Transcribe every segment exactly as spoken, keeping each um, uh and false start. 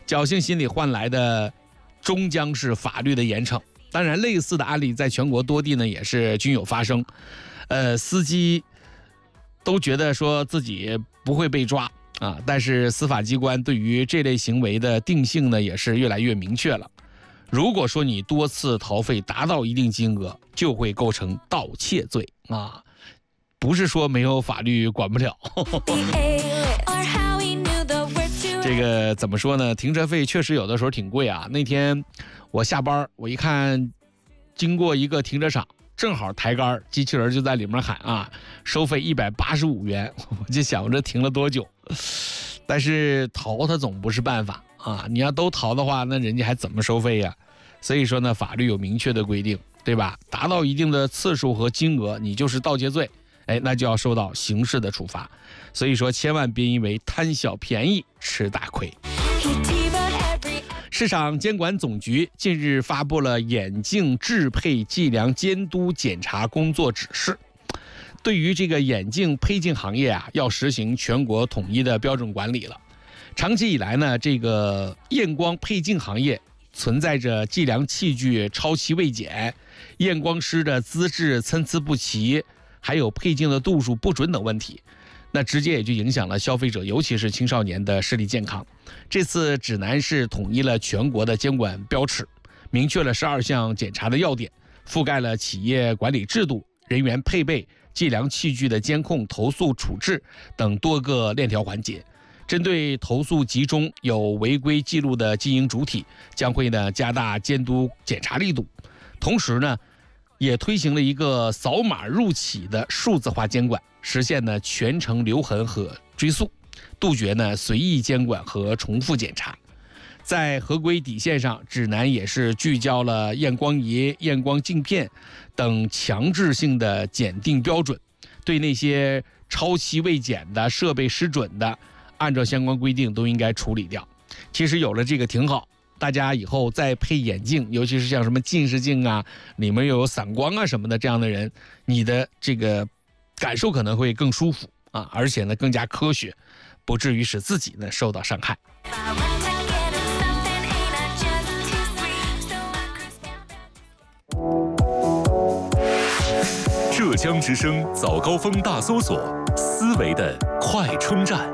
侥幸心理换来的终将是法律的严惩。当然，类似的案例在全国多地呢也是均有发生。呃，司机都觉得说自己不会被抓啊，但是司法机关对于这类行为的定性呢也是越来越明确了。如果说你多次逃费达到一定金额，就会构成盗窃罪啊，不是说没有法律管不了。这个怎么说呢？停车费确实有的时候挺贵啊。那天我下班，我一看，经过一个停车场，正好抬杆，机器人就在里面喊啊，收费一百八十五元。我就想着停了多久，但是逃它总不是办法啊！你要都逃的话，那人家还怎么收费呀？所以说呢，法律有明确的规定，对吧？达到一定的次数和金额，你就是盗窃罪，哎，那就要受到刑事的处罚。所以说，千万别因为贪小便宜吃大亏。市场监管总局近日发布了眼镜制配计量监督检查工作指示，对于这个眼镜配镜行业啊，要实行全国统一的标准管理了。长期以来呢，这个验光配镜行业存在着计量器具超期未检、验光师的资质参差不齐，还有配镜的度数不准等问题，那直接也就影响了消费者，尤其是青少年的视力健康。这次指南是统一了全国的监管标尺，明确了十二项检查的要点，覆盖了企业管理制度、人员配备、计量器具的监控、投诉处置等多个链条环节。针对投诉集中有违规记录的经营主体，将会呢加大监督检查力度，同时呢也推行了一个扫码入企的数字化监管，实现呢全程留痕和追溯，杜绝呢随意监管和重复检查。在合规底线上，指南也是聚焦了验光仪、验光镜片等强制性的检定标准，对那些超期未检的、设备失准的，按照相关规定都应该处理掉。其实有了这个挺好，大家以后再配眼镜，尤其是像什么近视镜啊，里面又有散光啊什么的，这样的人，你的这个感受可能会更舒服啊，而且呢更加科学，不至于使自己呢受到伤害。 浙江之声早高峰大搜索，思维的快充站。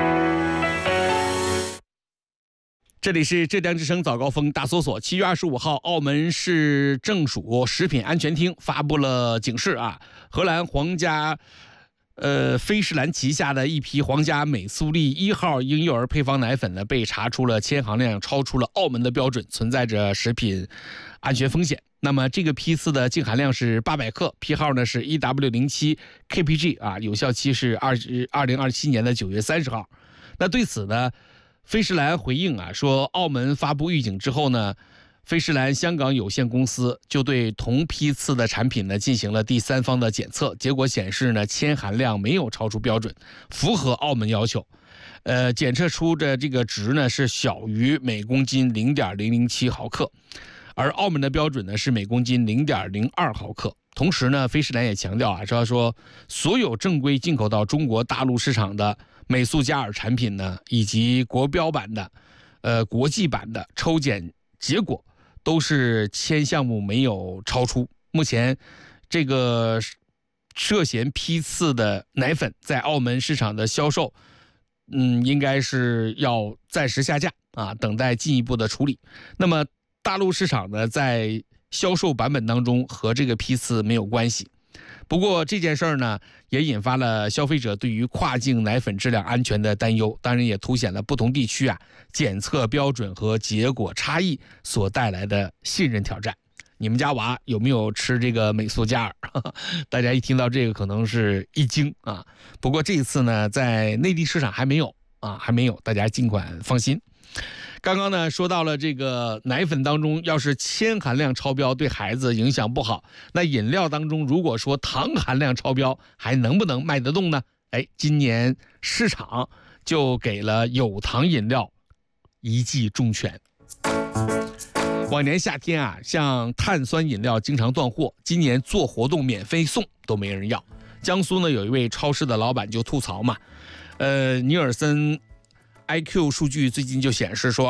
这里是浙江之声早高峰大搜索。七月二十五号，澳门市政署食品安全厅发布了警示啊，荷兰皇家呃菲诗兰旗下的一批皇家美素丽一号婴幼儿配方奶粉呢，被查出了铅含量超出了澳门的标准，存在着食品安全风险。那么这个批次的净含量是八百克，批号呢是 E W 零七 K P G 啊，有效期是二零二七年的九月三十号。那对此呢，菲诗兰回应啊，说澳门发布预警之后呢，菲诗兰香港有限公司就对同批次的产品呢进行了第三方的检测，结果显示呢铅含量没有超出标准，符合澳门要求。呃，检测出的这个值呢是小于每公斤 零点零零七毫克。而澳门的标准呢是每公斤 零点零二毫克。同时呢，菲诗兰也强调啊，说说所有正规进口到中国大陆市场的美素加尔产品呢，以及国标版的、呃国际版的抽检结果都是铅项目没有超出。目前这个涉嫌批次的奶粉在澳门市场的销售，嗯，应该是要暂时下架啊，等待进一步的处理。那么大陆市场呢，在销售版本当中和这个批次没有关系。不过这件事儿呢，也引发了消费者对于跨境奶粉质量安全的担忧，当然也凸显了不同地区啊检测标准和结果差异所带来的信任挑战。你们家娃有没有吃这个美素加尔？大家一听到这个可能是一惊啊。不过这一次呢，在内地市场还没有啊，还没有，大家尽管放心。刚刚呢说到了这个奶粉当中，要是铅含量超标对孩子影响不好，那饮料当中如果说糖含量超标，还能不能卖得动呢？哎，今年市场就给了有糖饮料一记重拳。往年夏天啊，像碳酸饮料经常断货，今年做活动免费送都没人要。江苏呢有一位超市的老板就吐槽嘛，呃，尼尔森I Q 数据最近就显示说，